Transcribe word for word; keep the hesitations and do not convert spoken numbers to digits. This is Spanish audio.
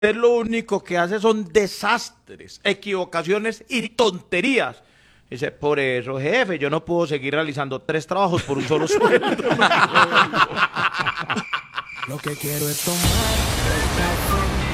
Usted lo único que hace son desastres, equivocaciones y tonterías. Dice, por eso, jefe, yo no puedo seguir realizando tres trabajos por un solo sueldo. Lo que quiero es tomar.